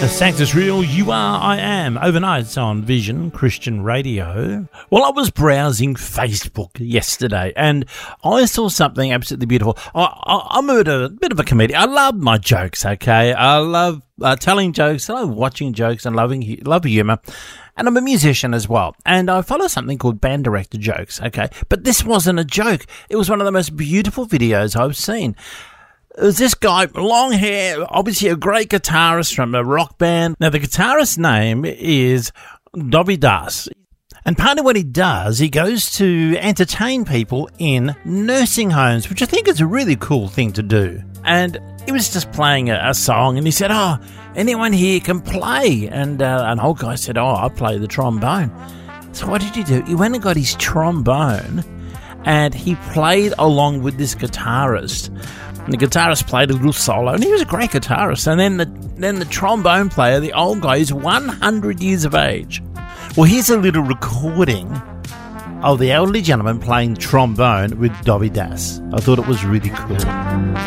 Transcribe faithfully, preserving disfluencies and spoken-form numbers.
Sanctus Real, You Are, I Am, overnight on Vision Christian Radio. Well, I was browsing Facebook yesterday and I saw something absolutely beautiful. I, I, I'm a bit, of, a bit of a comedian. I love my jokes, okay? I love uh, telling jokes, I love watching jokes and loving love humour. And I'm a musician as well. And I follow something called Band Director Jokes, okay? But this wasn't a joke. It was one of the most beautiful videos I've seen. There's this guy, long hair, obviously a great guitarist from a rock band. Now, the guitarist's name is Dobby Das. And part of what he does, he goes to entertain people in nursing homes, which I think is a really cool thing to do. And he was just playing a, a song, and he said, oh, anyone here can play? And uh, an old guy said, oh, I play the trombone. So what did he do? He went and got his trombone, and he played along with this guitarist. And the guitarist played a little solo, and he was a great guitarist. And then the then the trombone player, the old guy, is one hundred years of age. Well, here's a little recording of the elderly gentleman playing trombone with Dobby Das. I thought it was really cool.